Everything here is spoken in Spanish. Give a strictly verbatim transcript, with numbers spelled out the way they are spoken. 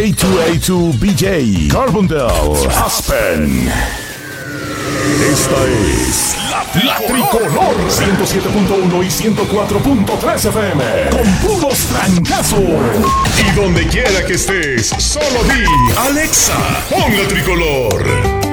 A dos A dos B J, Carbondale, Aspen. Esta es la, la Tricolor ciento siete punto uno y ciento cuatro punto tres F M. Con puros trancazos. Y donde quiera que estés, solo di Alexa, pon la Tricolor.